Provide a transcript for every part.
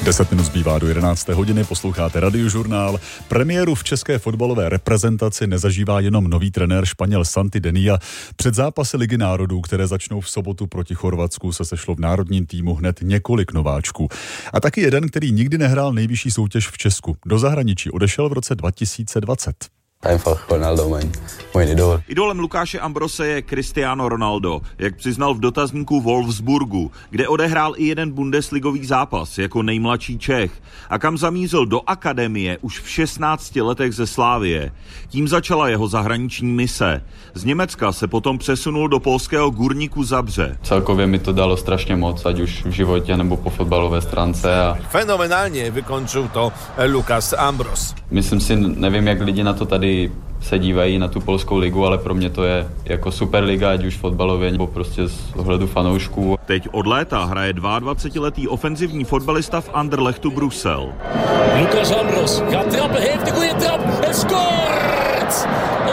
10 minut zbývá do 11. hodiny, posloucháte Radiožurnál. Premiéru v české fotbalové reprezentaci nezažívá jenom nový trenér Španěl Santi Denia. Před zápasy Ligy národů, které začnou v sobotu proti Chorvatsku, se sešlo v národním týmu hned několik nováčků. A taky jeden, který nikdy nehrál nejvyšší soutěž v Česku. Do zahraničí odešel v roce 2020. Einfach Ronaldo, mein Idol. Idolem Lukáše Ambrose je Cristiano Ronaldo, jak přiznal v dotazníku Wolfsburgu, kde odehrál i jeden bundesligový zápas jako nejmladší Čech a kam zamířil do akademie už v 16 letech ze Slavie. Tím začala jeho zahraniční mise. Z Německa se potom přesunul do polského Górniku Zabrze. Celkově mi to dalo strašně moc, ať už v životě nebo po fotbalové stránce. Fenomenálně vykončil to Lukáš Ambros. Myslím si, nevím, jak lidi na to tady se dívají na tu polskou ligu, ale pro mě to je jako super liga, ať už fotbalově nebo prostě z ohledu fanoušků. Teď od léta hraje 22letý ofenzivní fotbalista v Anderlechtu Brusel. Lukáš Ambros gaat trappen, heeft de goede trap en scoort!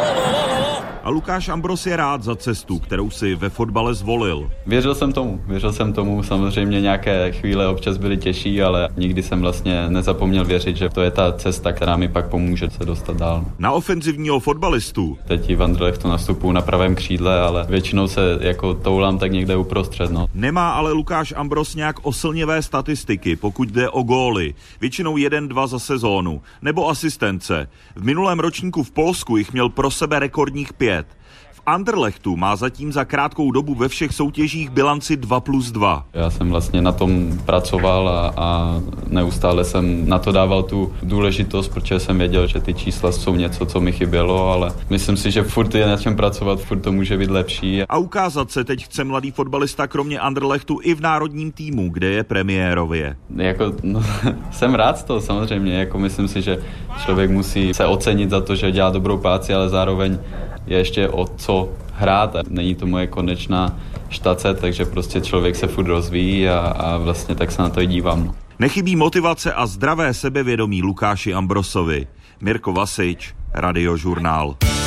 A Lukáš Ambros je rád za cestu, kterou si ve fotbale zvolil. Věřil jsem tomu, samozřejmě nějaké chvíle občas byly těžší, ale nikdy jsem vlastně nezapomněl věřit, že to je ta cesta, která mi pak pomůže se dostat dál. Na ofenzivního fotbalistu. Teď i v Anderlechtu nastupuju na pravém křídle, ale většinou se jako toulám tak někde uprostřed. Nemá ale Lukáš Ambros nějak oslnivé statistiky, pokud jde o góly. Většinou 1-2 za sezónu. Nebo asistence. V minulém ročníku v Polsku jich měl pro sebe rekordních 5. V Anderlechtu má zatím za krátkou dobu ve všech soutěžích bilanci 2+2. Já jsem vlastně na tom pracoval a neustále jsem na to dával tu důležitost, protože jsem věděl, že ty čísla jsou něco, co mi chybělo, ale myslím si, že furt je na čem pracovat, furt to může být lepší. A ukázat se teď chce mladý fotbalista kromě Anderlechtu i v národním týmu, kde je premiérově. Jsem rád z toho samozřejmě, myslím si, že člověk musí se ocenit za to, že dělá dobrou práci, ale zároveň je ještě o co hrát a není to moje konečná štace, takže prostě člověk se furt rozvíjí a vlastně tak se na to i dívám. Nechybí motivace a zdravé sebevědomí Lukáši Ambrosovi. Mirko Vasič, Radiožurnál.